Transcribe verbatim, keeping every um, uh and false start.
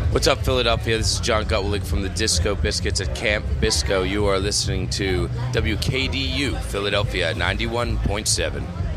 What's up, Philadelphia? This is John Gutwillig from the Disco Biscuits at Camp Bisco. You are listening to W K D U Philadelphia ninety-one point seven.